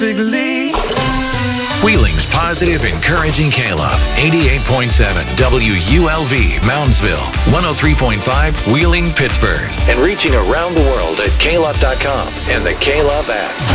Big league. Wheeling's positive, encouraging K-Love. 88.7 WULV, Moundsville. 103.5 Wheeling, Pittsburgh. And reaching around the world at klove.com and the K-Love app.